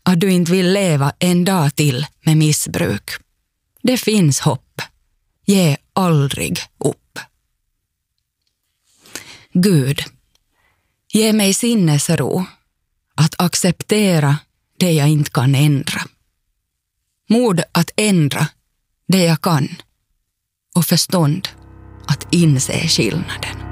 att du inte vill leva en dag till med missbruk. Det finns hopp. Ge aldrig upp. Gud, ge mig sinnesro att acceptera det jag inte kan ändra. Mod att ändra det jag kan och förstånd att inse skillnaden.